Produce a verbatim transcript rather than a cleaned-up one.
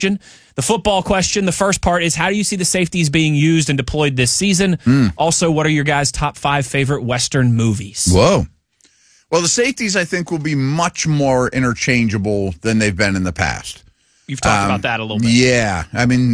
The football question, the first part is, how do you see the safeties being used and deployed this season? Mm. Also, what are your guys' top five favorite Western movies? Whoa. Well, the safeties, I think, will be much more interchangeable than they've been in the past. You've talked um, about that a little bit. Yeah. I mean,